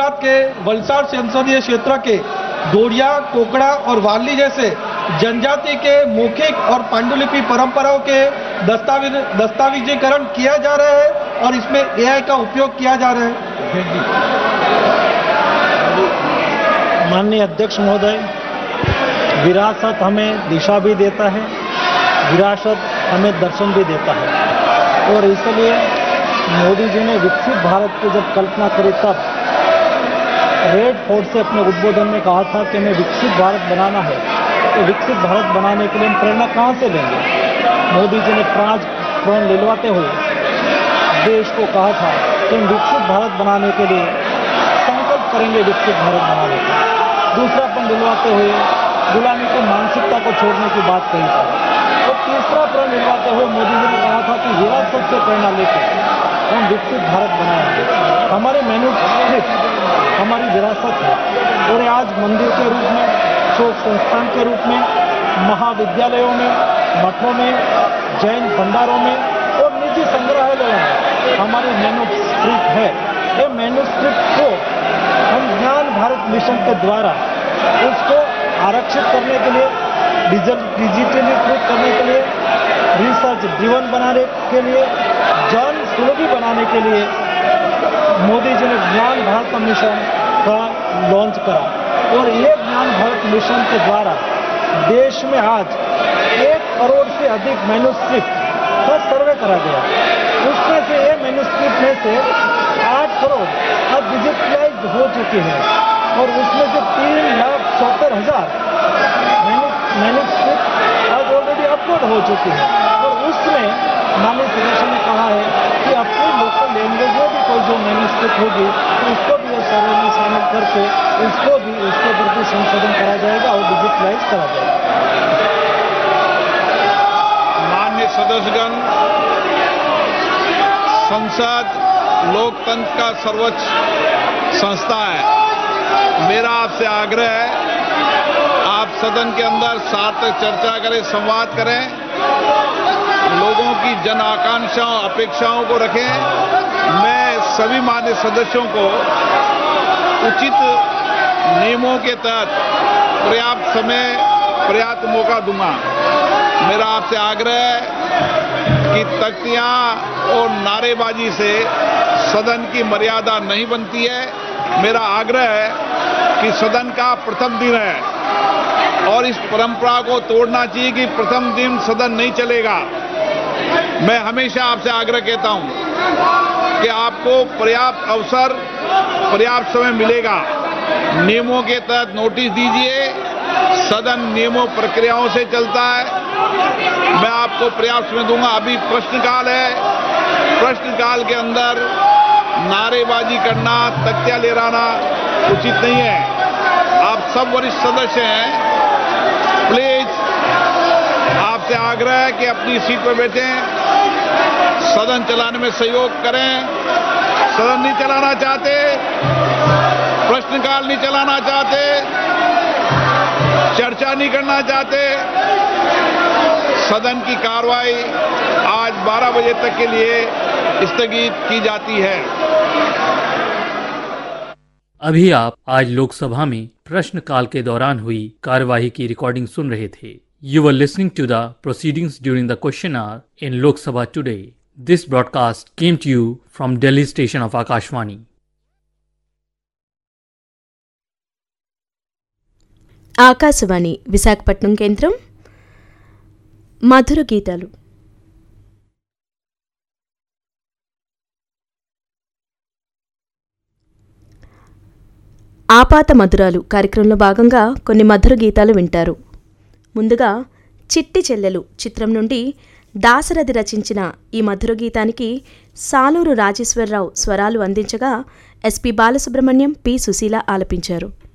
गुजरात के वलसाड संसदीय क्षेत्र के डोडिया, कोकड़ा और वाली जैसे जनजाति के मौखिक और पांडुलिपि परंपराओं के दस्तावेजीकरण किया जा रहा है और इसमें AI का उपयोग किया जा रहा है। माननीय अध्यक्ष महोदय, विरासत हमें दिशा भी देता है, विरासत हमें दर्शन भी देता है और इसलिए मोदी जी ने विकसित भारत की जब कल्पना करी तब रेड फोर्ट से अपने उद्बोधन में कहा था कि हमें विकसित भारत बनाना है। तो विकसित भारत बनाने के लिए हम प्रेरणा कहाँ से लेंगे? मोदी जी ने प्रण दिलवाते हुए देश को कहा था कि हम विकसित भारत बनाने के लिए संकल्प करेंगे, विकसित भारत बनाने का। दूसरा प्रण दिलवाते हुए गुलामी की मानसिकता को छोड़ने की बात कही थी और तीसरा प्रण दिलवाते हुए मोदी जी ने कहा था कि विरासत से प्रेरणा लेकर हम विकसित भारत बनाएंगे। हमारे मैन्युस्क्रिप्ट हमारी विरासत है और आज मंदिर के रूप में, शोध संस्थान के रूप में, महाविद्यालयों में, मठों में, जैन भंडारों में और निजी संग्रहालयों में हमारी मैन्युस्क्रिप्ट है। ये मैन्युस्क्रिप्ट को हम ज्ञान भारत मिशन के द्वारा उसको आरक्षित करने के लिए, डिजिटलीकृत करने के लिए, रिसर्च ड्रिवन बनाने के लिए, जन सुलभी बनाने के लिए मोदी जी ने ज्ञान भारत मिशन का लॉन्च करा और ये ज्ञान भारत मिशन के द्वारा देश में आज 1 करोड़ से अधिक मैन्युस्क्रिप्ट का सर्वे करा गया। उसमें से ये मैन्युस्क्रिप्ट में से 8 करोड़ अब डिजिटलाइज हो चुके हैं और उसमें से 3,70,000 मैन्युस्क्रिप्ट आज ऑलरेडी अपलोड हो चुके हैं और उसमें माननीय सदस्य ने कहा है कि अपनी लोकल लैंग्वेज में भी कोई जो मैन्युस्क्रिप्ट होगी तो उसको भी सर्वे में शामिल करके उसको भी उसके प्रति संशोधन करा जाएगा और डिजिटलाइज करा जाएगा। माननीय सदस्यगण, संसद लोकतंत्र का सर्वोच्च संस्था है। मेरा आपसे आग्रह है, आप सदन के अंदर सार्थक चर्चा करें, संवाद करें, लोगों की जन आकांक्षाओं, अपेक्षाओं को रखें। मैं सभी माननीय सदस्यों को उचित नियमों के तहत पर्याप्त समय, पर्याप्त मौका दूंगा। मेरा आपसे आग्रह है कि तख्तियां और नारेबाजी से सदन की मर्यादा नहीं बनती है। मेरा आग्रह है कि सदन का प्रथम दिन है और इस परंपरा को तोड़ना चाहिए कि प्रथम दिन सदन नहीं चलेगा। मैं हमेशा आपसे आग्रह कहता हूं कि आपको पर्याप्त अवसर, पर्याप्त समय मिलेगा। नियमों के तहत नोटिस दीजिए, सदन नियमों प्रक्रियाओं से चलता है। मैं आपको पर्याप्त समय दूंगा। अभी प्रश्नकाल है, प्रश्नकाल के अंदर नारेबाजी करना, तख्तियां लहराना उचित नहीं है। आप सब वरिष्ठ सदस्य हैं, प्लीज आपसे आग्रह है कि अपनी सीट पर बैठें, सदन चलाने में सहयोग करें। सदन नहीं चलाना चाहते, प्रश्नकाल नहीं चलाना चाहते, चर्चा नहीं करना चाहते, सदन की कार्रवाई आज 12 बजे तक के लिए स्थगित की जाती है। अभी आप आज लोकसभा में प्रश्नकाल के दौरान हुई कार्यवाही की रिकॉर्डिंग सुन रहे थे। You were listening to the proceedings during the question hour in Lok Sabha today. This broadcast came to you from Delhi station of Akashvani. Akashvani Visakhapatnam కేంద్రం మధుర గీతాలు. ఆపాత మధురాలు కార్యక్రమంలో భాగంగా కొన్ని మధుర గీతాలు వింటారు. ముందుగా చిట్టి చెల్లెలు చిత్రం నుండి దాశరథి రచించిన ఈ మధుర గీతానికి సాలూరు రాజేశ్వరరావు స్వరాలు అందించగా ఎస్పి బాలసుబ్రహ్మణ్యం, పి సుశీల ఆలపించారు.